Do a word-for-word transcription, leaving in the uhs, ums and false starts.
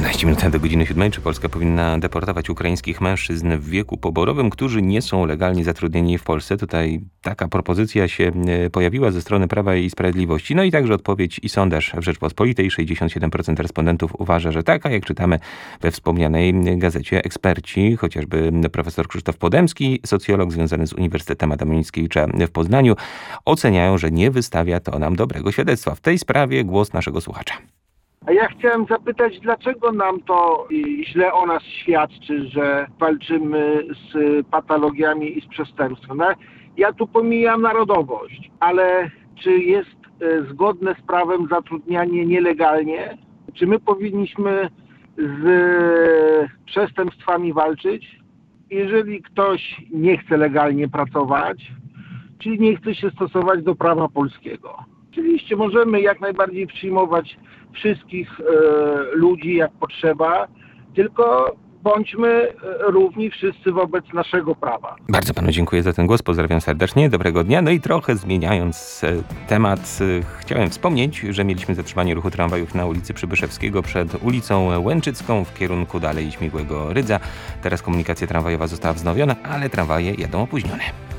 dwanaście minut do godziny siódmej. Czy Polska powinna deportować ukraińskich mężczyzn w wieku poborowym, którzy nie są legalnie zatrudnieni w Polsce? Tutaj taka propozycja się pojawiła ze strony Prawa i Sprawiedliwości. No i także odpowiedź i sondaż w Rzeczpospolitej. sześćdziesiąt siedem procent respondentów uważa, że tak, a jak czytamy we wspomnianej gazecie, eksperci, chociażby profesor Krzysztof Podemski, socjolog związany z Uniwersytetem Adama Mickiewicza w Poznaniu, oceniają, że nie wystawia to nam dobrego świadectwa. W tej sprawie głos naszego słuchacza. A ja chciałem zapytać, dlaczego nam to źle o nas świadczy, że walczymy z patologiami i z przestępstwem. No, ja tu pomijam narodowość, ale czy jest zgodne z prawem zatrudnianie nielegalnie? Czy my powinniśmy z przestępstwami walczyć? Jeżeli ktoś nie chce legalnie pracować, czyli nie chce się stosować do prawa polskiego. Oczywiście możemy jak najbardziej przyjmować wszystkich e, ludzi jak potrzeba, tylko bądźmy równi wszyscy wobec naszego prawa. Bardzo panu dziękuję za ten głos, pozdrawiam serdecznie, dobrego dnia. No i trochę zmieniając temat, chciałem wspomnieć, że mieliśmy zatrzymanie ruchu tramwajów na ulicy Przybyszewskiego przed ulicą Łęczycką w kierunku dalej Śmigłego Rydza. Teraz komunikacja tramwajowa została wznowiona, ale tramwaje jadą opóźnione.